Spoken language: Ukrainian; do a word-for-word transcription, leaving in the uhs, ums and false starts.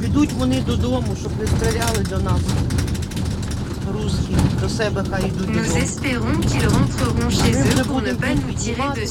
Ідуть вони додому, щоб не стріляли до нас. Русські, до себе хай йдуть Nous додому. espérons qu'ils rentreront chez Mais eux je pour ne voudrais pas dire nous que tirer moi, dessus.